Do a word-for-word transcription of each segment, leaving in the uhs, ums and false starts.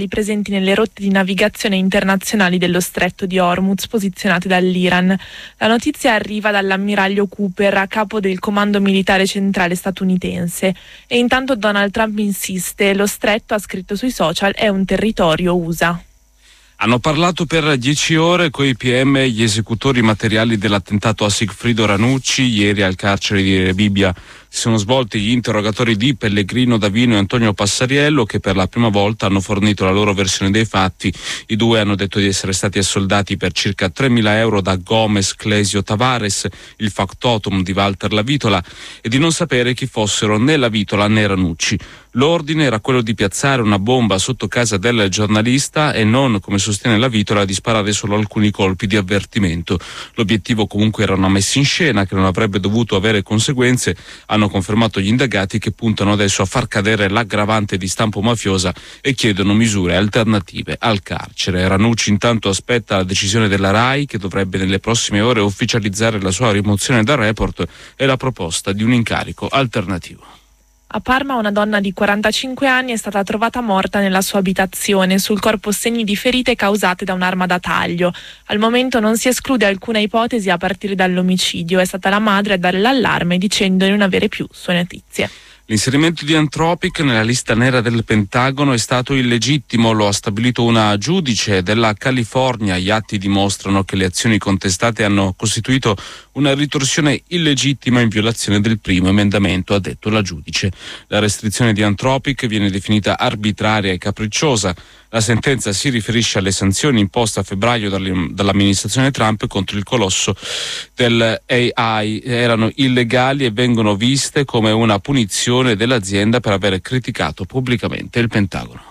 presenti nelle rotte di navigazione internazionali dello stretto di Hormuz posizionate dall'Iran. La notizia arriva dall'ammiraglio Cooper, a capo del comando militare centrale statunitense, e intanto Donald Trump insiste: lo stretto, ha scritto sui social, è un territorio U S A. Hanno parlato per dieci ore coi P M gli esecutori materiali dell'attentato a Sigfrido Ranucci. Ieri al carcere di Rebibbia si sono svolti gli interrogatori di Pellegrino Davino e Antonio Passariello, che per la prima volta hanno fornito la loro versione dei fatti. I due hanno detto di essere stati assoldati per circa tremila euro da Gomez Clesio Tavares, il factotum di Walter Lavitola, e di non sapere chi fossero né Lavitola né Ranucci. L'ordine era quello di piazzare una bomba sotto casa del giornalista e non, come sostiene Lavitola, di sparare solo alcuni colpi di avvertimento. L'obiettivo comunque era una messa in scena che non avrebbe dovuto avere conseguenze. Hanno confermato gli indagati, che puntano adesso a far cadere l'aggravante di stampo mafiosa e chiedono misure alternative al carcere. Ranucci intanto aspetta la decisione della RAI, che dovrebbe nelle prossime ore ufficializzare la sua rimozione dal report e la proposta di un incarico alternativo. A Parma una donna di quarantacinque anni è stata trovata morta nella sua abitazione, sul corpo segni di ferite causate da un'arma da taglio. Al momento non si esclude alcuna ipotesi a partire dall'omicidio. È stata la madre a dare l'allarme dicendo di non avere più sue notizie. L'inserimento di Anthropic nella lista nera del Pentagono è stato illegittimo, lo ha stabilito una giudice della California. Gli atti dimostrano che le azioni contestate hanno costituito una ritorsione illegittima in violazione del primo emendamento, ha detto la giudice. La restrizione di Anthropic viene definita arbitraria e capricciosa. La sentenza si riferisce alle sanzioni imposte a febbraio dall'amministrazione Trump contro il colosso del A I. Erano illegali e vengono viste come una punizione dell'azienda per aver criticato pubblicamente il Pentagono.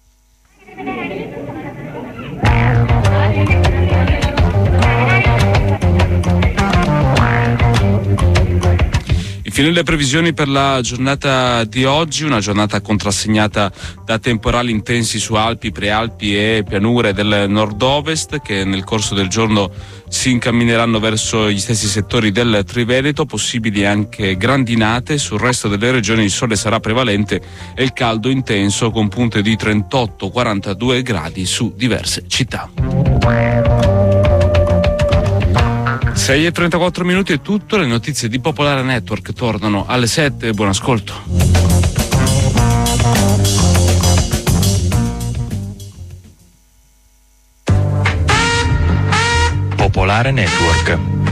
Infine le previsioni per la giornata di oggi, una giornata contrassegnata da temporali intensi su Alpi, Prealpi e pianure del nord-ovest, che nel corso del giorno si incammineranno verso gli stessi settori del Triveneto, possibili anche grandinate. Sul resto delle regioni il sole sarà prevalente e il caldo intenso, con punte di trentotto quarantadue gradi su diverse città. sei e trentaquattro minuti è tutto, le notizie di Popolare Network tornano alle sette, buon ascolto. Popolare Network.